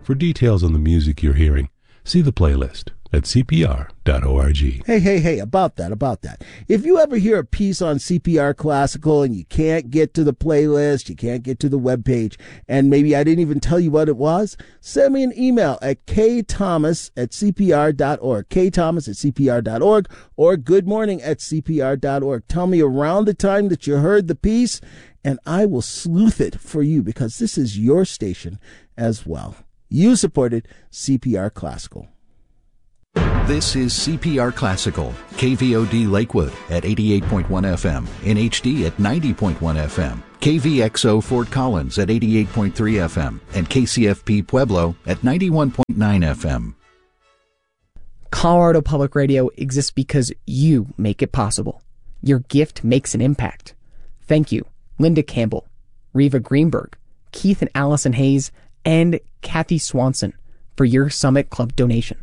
For details on the music you're hearing, see the playlist at cpr.org. Hey, about that. If you ever hear a piece on CPR Classical and you can't get to the playlist, you can't get to the webpage, and maybe I didn't even tell you what it was, send me an email at ktomas@cpr.org, ktomas@cpr.org, or goodmorning@cpr.org. Tell me around the time that you heard the piece, and I will sleuth it for you because this is your station as well. You supported CPR Classical. This is CPR Classical, KVOD Lakewood at 88.1 FM, NHD at 90.1 FM, KVXO Fort Collins at 88.3 FM, and KCFP Pueblo at 91.9 FM. Colorado Public Radio exists because you make it possible. Your gift makes an impact. Thank you, Linda Campbell, Reva Greenberg, Keith and Allison Hayes, and Kathy Swanson for your Summit Club donation.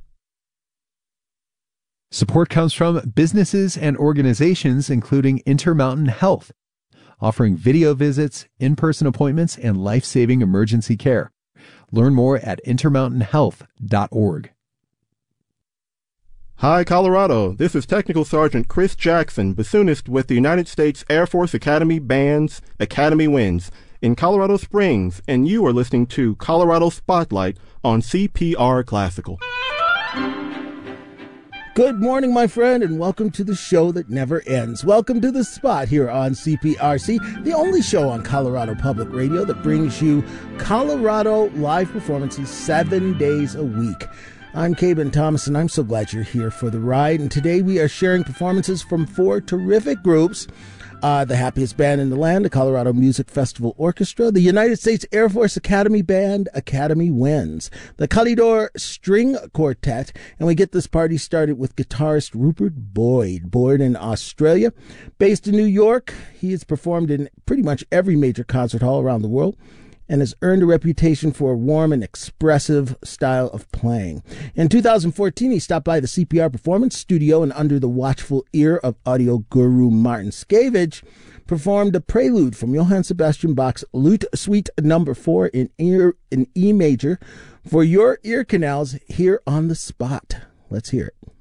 Support comes from businesses and organizations including Intermountain Health, offering video visits, in-person appointments, and life-saving emergency care. Learn more at intermountainhealth.org. Hi, Colorado. This is Technical Sergeant Chris Jackson, bassoonist with the United States Air Force Academy Band's Academy Winds in Colorado Springs, and you are listening to Colorado Spotlight on CPR Classical. Good morning, my friend, and welcome to the show that never ends. Welcome to The Spot here on CPRC, the only show on Colorado Public Radio that brings you Colorado live performances 7 days a week. I'm Caben Thomas, and I'm so glad you're here for the ride. And today we are sharing performances from 4 terrific groups. The happiest band in the land, the Colorado Music Festival Orchestra, the United States Air Force Academy Band, Academy Winds, the Kalidor String Quartet, and we get this party started with guitarist Rupert Boyd. Born in Australia, based in New York, he has performed in pretty much every major concert hall around the world and has earned a reputation for a warm and expressive style of playing. In 2014, he stopped by the CPR Performance Studio and under the watchful ear of audio guru Martin Scavage, performed a prelude from Johann Sebastian Bach's Lute Suite No. 4 in E major for your ear canals here on The Spot. Let's hear it.